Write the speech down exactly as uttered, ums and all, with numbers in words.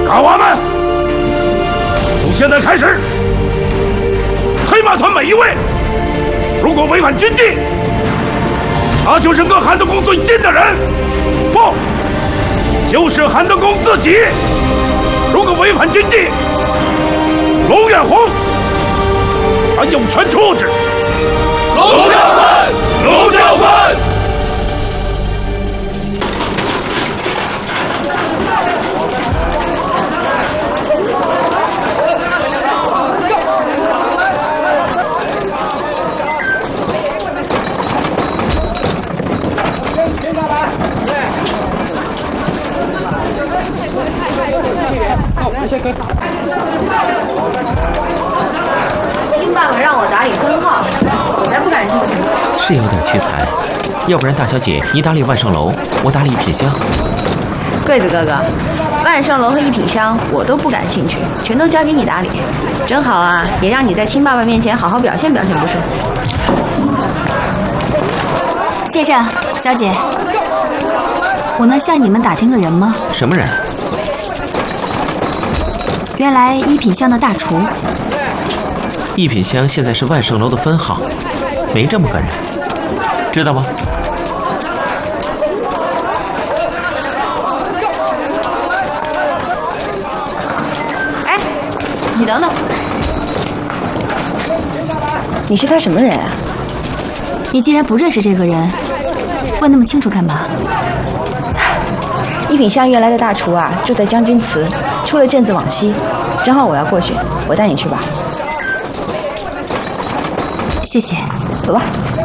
嘎娃们，从现在开始，黑马团每一位，如果违反军纪，那就是跟韩德公最近的人，不，就是韩德公自己。如果违反军纪，龙远红，他有权处置。龙教官，龙教官。 亲爸爸让我打理分号，我才不感兴趣。 是有点屈才，要不然大小姐你打理万盛楼，我打理一品香。 桂子哥哥，万盛楼和一品香我都不感兴趣，全都交给你打理，正好啊，也让你在亲爸爸面前好好表现表现，不是？ 谢正，小姐，我能向你们打听个人吗？ 什么人？ 原来一品香的大厨。 一品香现在是万盛楼的分号，没这么个人，知道吗？ 哎，你等等，你是他什么人啊？ 你既然不认识这个人，问那么清楚干嘛？ 一品香原来的大厨啊，住在将军祠，出了阵子往西，正好我要过去，我带你去吧。 谢谢， 走吧。